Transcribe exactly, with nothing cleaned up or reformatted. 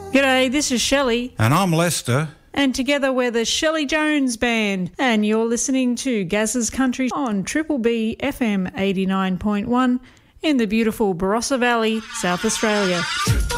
G'day, this is Shelley. And I'm Lester. And together we're the Shelley Jones Band. And you're listening to Gaz's Country on Triple B F M eighty-nine point one in the beautiful Barossa Valley, South Australia.